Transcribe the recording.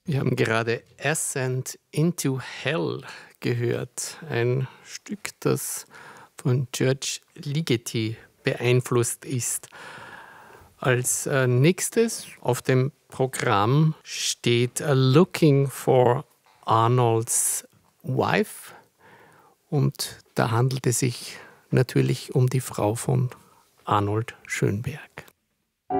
Wir haben gerade Ascent into Hell gehört, ein Stück, das von George Ligeti beeinflusst ist. Als nächstes auf dem Programm steht Looking for Arnold's Wife und da handelt es sich natürlich um die Frau von Arnold Schönberg.